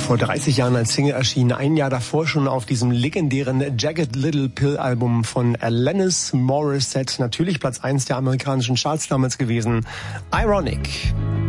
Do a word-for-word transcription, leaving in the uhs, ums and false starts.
Vor dreißig Jahren als Single erschienen, ein Jahr davor schon auf diesem legendären Jagged Little Pill Album von Alanis Morissette. Natürlich Platz eins der amerikanischen Charts damals gewesen. Ironic.